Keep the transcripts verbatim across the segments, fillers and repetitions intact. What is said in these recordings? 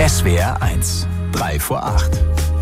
S W R eins, drei vor acht.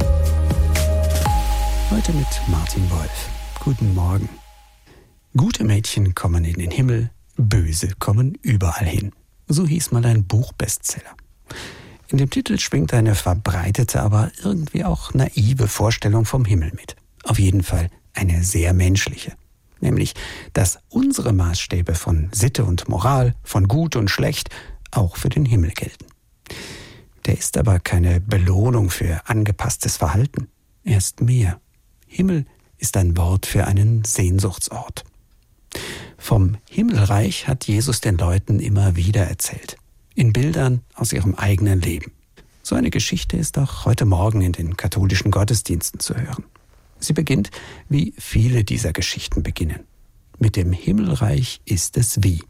Heute mit Martin Wolf. Guten Morgen. Gute Mädchen kommen in den Himmel, böse kommen überall hin. So hieß mal ein Buchbestseller. In dem Titel schwingt eine verbreitete, aber irgendwie auch naive Vorstellung vom Himmel mit. Auf jeden Fall eine sehr menschliche. Nämlich, dass unsere Maßstäbe von Sitte und Moral, von gut und schlecht, auch für den Himmel gelten. Der ist aber keine Belohnung für angepasstes Verhalten. Er ist mehr. Himmel ist ein Wort für einen Sehnsuchtsort. Vom Himmelreich hat Jesus den Leuten immer wieder erzählt. In Bildern aus ihrem eigenen Leben. So eine Geschichte ist auch heute Morgen in den katholischen Gottesdiensten zu hören. Sie beginnt, wie viele dieser Geschichten beginnen. Mit dem Himmelreich ist es wie.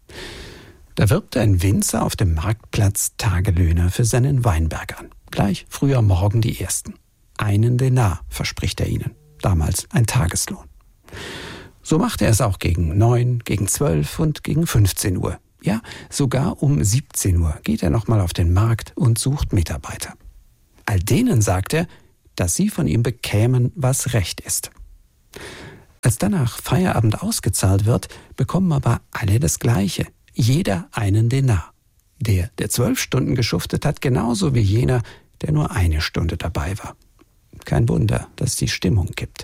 Da wirbt ein Winzer auf dem Marktplatz Tagelöhner für seinen Weinberg an. Gleich früh am Morgen die ersten. Einen Denar verspricht er ihnen. Damals ein Tageslohn. So macht er es auch gegen neun, gegen zwölf und gegen fünfzehn Uhr. Ja, sogar um siebzehn Uhr geht er nochmal auf den Markt und sucht Mitarbeiter. All denen sagt er, dass sie von ihm bekämen, was recht ist. Als dann nach Feierabend ausgezahlt wird, bekommen aber alle das Gleiche. Jeder einen Denar. Der, der zwölf Stunden geschuftet hat, genauso wie jener, der nur eine Stunde dabei war. Kein Wunder, dass die Stimmung kippt.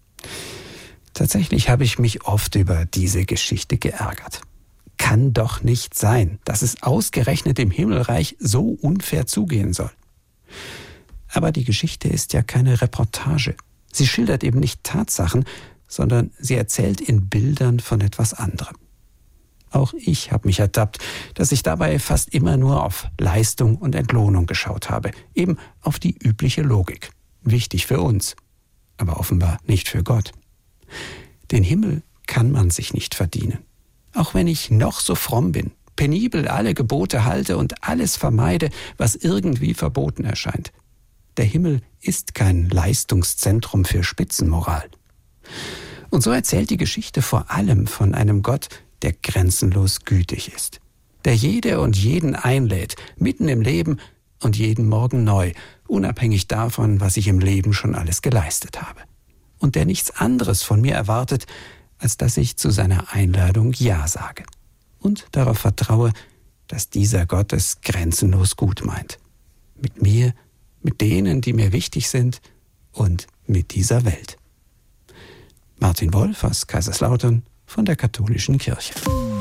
Tatsächlich habe ich mich oft über diese Geschichte geärgert. Kann doch nicht sein, dass es ausgerechnet im Himmelreich so unfair zugehen soll. Aber die Geschichte ist ja keine Reportage. Sie schildert eben nicht Tatsachen, sondern sie erzählt in Bildern von etwas anderem. Auch ich habe mich ertappt, dass ich dabei fast immer nur auf Leistung und Entlohnung geschaut habe. Eben auf die übliche Logik. Wichtig für uns, aber offenbar nicht für Gott. Den Himmel kann man sich nicht verdienen. Auch wenn ich noch so fromm bin, penibel alle Gebote halte und alles vermeide, was irgendwie verboten erscheint. Der Himmel ist kein Leistungszentrum für Spitzenmoral. Und so erzählt die Geschichte vor allem von einem Gott, der grenzenlos gütig ist. Der jede und jeden einlädt, mitten im Leben und jeden Morgen neu, unabhängig davon, was ich im Leben schon alles geleistet habe. Und der nichts anderes von mir erwartet, als dass ich zu seiner Einladung Ja sage. Und darauf vertraue, dass dieser Gott es grenzenlos gut meint. Mit mir, mit denen, die mir wichtig sind und mit dieser Welt. Martin Wolf aus Kaiserslautern von der Katholischen Kirche.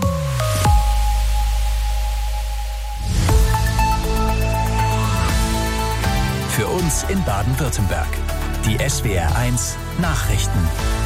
Für uns in Baden-Württemberg. Die S W R eins Nachrichten.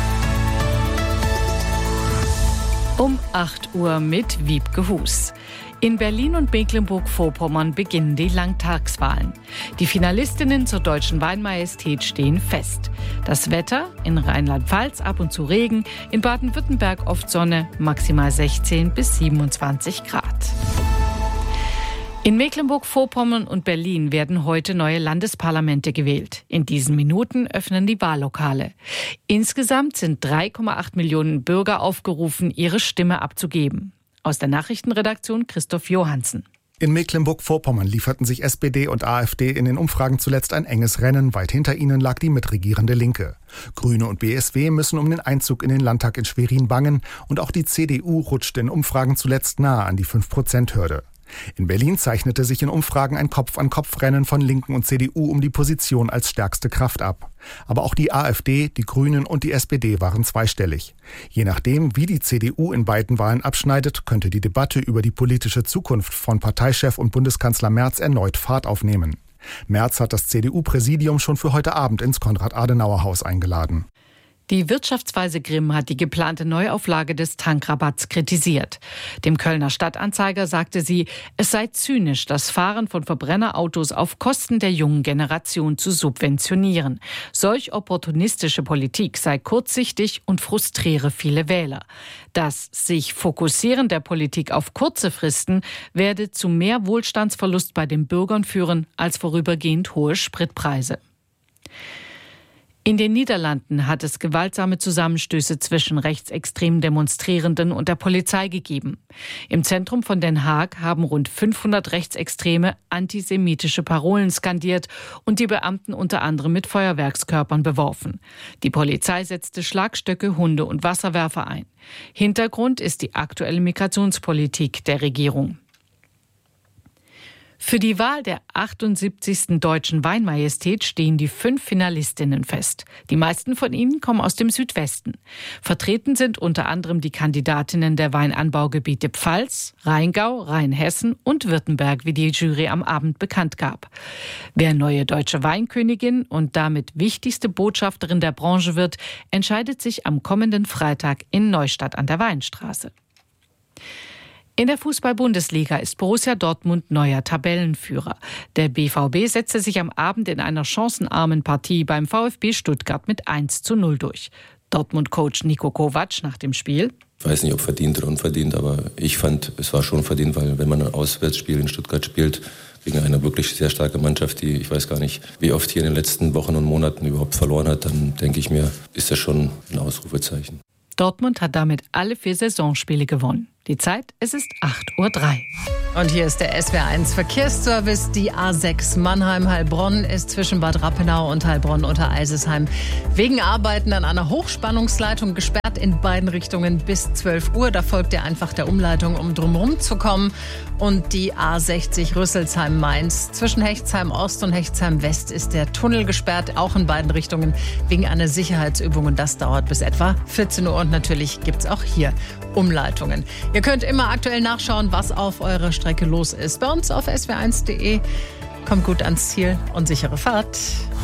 Um acht Uhr mit Wiebke Hus. In Berlin und Mecklenburg-Vorpommern beginnen die Landtagswahlen. Die Finalistinnen zur Deutschen Weinmajestät stehen fest. Das Wetter: in Rheinland-Pfalz ab und zu Regen, in Baden-Württemberg oft Sonne, maximal sechzehn bis siebenundzwanzig Grad. In Mecklenburg-Vorpommern und Berlin werden heute neue Landesparlamente gewählt. In diesen Minuten öffnen die Wahllokale. Insgesamt sind drei Komma acht Millionen Bürger aufgerufen, ihre Stimme abzugeben. Aus der Nachrichtenredaktion Christoph Johansen. In Mecklenburg-Vorpommern lieferten sich S P D und AfD in den Umfragen zuletzt ein enges Rennen. Weit hinter ihnen lag die mitregierende Linke. Grüne und B S W müssen um den Einzug in den Landtag in Schwerin bangen. Und auch die C D U rutscht in Umfragen zuletzt nahe an die fünf Prozent Hürde. In Berlin zeichnete sich in Umfragen ein Kopf-an-Kopf-Rennen von Linken und C D U um die Position als stärkste Kraft ab. Aber auch die AfD, die Grünen und die S P D waren zweistellig. Je nachdem, wie die C D U in beiden Wahlen abschneidet, könnte die Debatte über die politische Zukunft von Parteichef und Bundeskanzler Merz erneut Fahrt aufnehmen. Merz hat das C D U-Präsidium schon für heute Abend ins Konrad-Adenauer-Haus eingeladen. Die Wirtschaftsweise Grimm hat die geplante Neuauflage des Tankrabatts kritisiert. Dem Kölner Stadtanzeiger sagte sie, es sei zynisch, das Fahren von Verbrennerautos auf Kosten der jungen Generation zu subventionieren. Solch opportunistische Politik sei kurzsichtig und frustriere viele Wähler. Das sich Fokussieren der Politik auf kurze Fristen werde zu mehr Wohlstandsverlust bei den Bürgern führen als vorübergehend hohe Spritpreise. In den Niederlanden hat es gewaltsame Zusammenstöße zwischen rechtsextremen Demonstrierenden und der Polizei gegeben. Im Zentrum von Den Haag haben rund fünfhundert Rechtsextreme antisemitische Parolen skandiert und die Beamten unter anderem mit Feuerwerkskörpern beworfen. Die Polizei setzte Schlagstöcke, Hunde und Wasserwerfer ein. Hintergrund ist die aktuelle Migrationspolitik der Regierung. Für die Wahl der achtundsiebzigsten Deutschen Weinmajestät stehen die fünf Finalistinnen fest. Die meisten von ihnen kommen aus dem Südwesten. Vertreten sind unter anderem die Kandidatinnen der Weinanbaugebiete Pfalz, Rheingau, Rheinhessen und Württemberg, wie die Jury am Abend bekannt gab. Wer neue deutsche Weinkönigin und damit wichtigste Botschafterin der Branche wird, entscheidet sich am kommenden Freitag in Neustadt an der Weinstraße. In der Fußball-Bundesliga ist Borussia Dortmund neuer Tabellenführer. Der B V B setzte sich am Abend in einer chancenarmen Partie beim VfB Stuttgart mit eins zu null durch. Dortmund-Coach Niko Kovac nach dem Spiel: Ich weiß nicht, ob verdient oder unverdient, aber ich fand, es war schon verdient, weil wenn man ein Auswärtsspiel in Stuttgart spielt, gegen eine wirklich sehr starke Mannschaft, die, ich weiß gar nicht, wie oft hier in den letzten Wochen und Monaten überhaupt verloren hat, dann denke ich mir, ist das schon ein Ausrufezeichen. Dortmund hat damit alle vier Saisonspiele gewonnen. Die Zeit, es ist acht Uhr drei. Und hier ist der S W R eins Verkehrsservice. Die A sechs Mannheim-Heilbronn ist zwischen Bad Rappenau und Heilbronn unter Eisesheim wegen Arbeiten an einer Hochspannungsleitung gesperrt in beiden Richtungen bis zwölf Uhr. Da folgt ihr einfach der Umleitung, um drumherum zu kommen. Und die A sechzig Rüsselsheim-Mainz. Zwischen Hechtsheim Ost und Hechtsheim West ist der Tunnel gesperrt, auch in beiden Richtungen wegen einer Sicherheitsübung. Und das dauert bis etwa vierzehn Uhr. Und natürlich gibt es auch hier Umleitungen. Ihr könnt immer aktuell nachschauen, was auf eurer Strecke los ist. Bei uns auf S W R eins punkt de. Kommt gut ans Ziel und sichere Fahrt.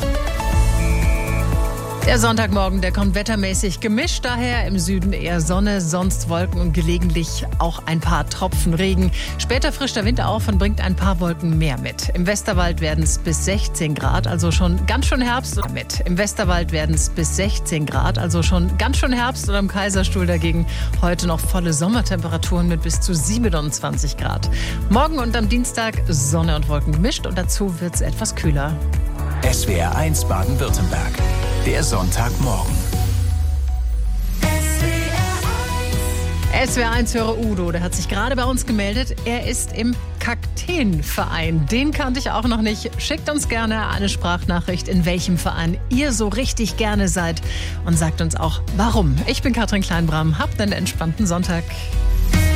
Der Sonntagmorgen, der kommt wettermäßig gemischt, daher im Süden eher Sonne, sonst Wolken und gelegentlich auch ein paar Tropfen Regen. Später frischt der Wind auf und bringt ein paar Wolken mehr mit. Im Westerwald werden es bis sechzehn Grad, also schon ganz schön Herbst. Mit. Im Westerwald werden es bis sechzehn Grad, also schon ganz schön Herbst. Und am Kaiserstuhl dagegen heute noch volle Sommertemperaturen mit bis zu siebenundzwanzig Grad. Morgen und am Dienstag Sonne und Wolken gemischt und dazu wird es etwas kühler. S W R eins Baden-Württemberg. Der Sonntagmorgen. S W R eins-Hörer Udo, der hat sich gerade bei uns gemeldet. Er ist im Kakteenverein. Den kannte ich auch noch nicht. Schickt uns gerne eine Sprachnachricht, in welchem Verein ihr so richtig gerne seid. Und sagt uns auch, warum. Ich bin Katrin Kleinbram. Habt einen entspannten Sonntag.